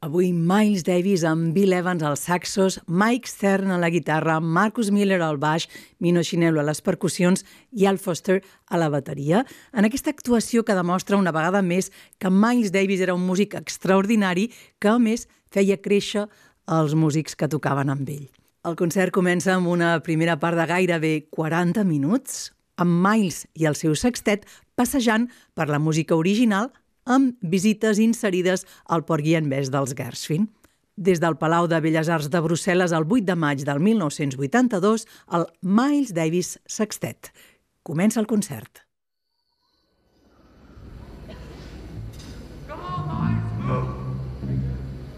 Avui Miles Davis amb Bill Evans als saxos, Mike Stern a la guitarra, Marcus Miller al baix, Mino Shinelo a les percussions i Al Foster a la bateria. En aquesta actuació que demostra una vegada més que Miles Davis era un músic extraordinari que, a més, feia créixer els músics que tocaven amb ell. El concert comença amb una primera part de gairebé 40 minuts, amb Miles i el seu sextet passejant per la música original amb visites inserides al Porgy and Bess dels Gershwin. Des del Palau de Belles Arts de Brussel·les el 8 de maig del 1982, el Miles Davis Sextet. Comença el concert.